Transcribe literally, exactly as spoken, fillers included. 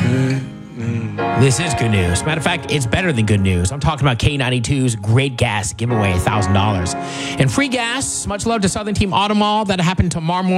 This is good news. Matter of fact, it's better than good news. I'm talking about K ninety-two's Great Gas giveaway, one thousand dollars. And free gas, much love to Southern Team Auto Mall. That happened tomorrow morning.